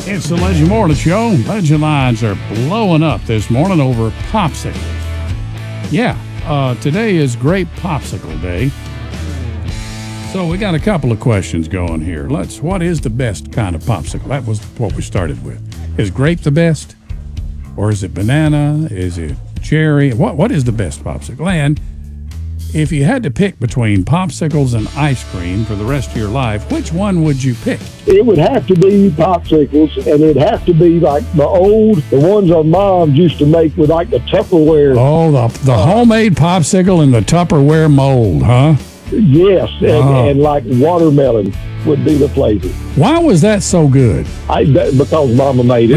It's the Legend Morning Show. Legend lines are blowing up this morning over popsicles. Yeah, today is Grape Popsicle Day. So we got a couple of questions going here. What is the best kind of popsicle? That was what we started with. Is grape the best? Or is it banana? Is it cherry? What is the best popsicle? And if you had to pick between popsicles and ice cream for the rest of your life, which one would you pick? It would have to be popsicles, and it'd have to be like the ones our moms used to make with like the Tupperware. Oh, the homemade popsicle in the Tupperware mold, huh? Yes, and like watermelon would be the flavor. Why was that so good? Because Mama made it.